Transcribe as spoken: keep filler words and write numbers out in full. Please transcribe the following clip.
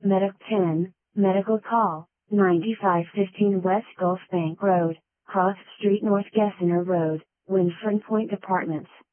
Medic ten, medical call, ninety-five fifteen West Gulf Bank Road, Cross Street North Gessinger Road, Windfern Point Apartments.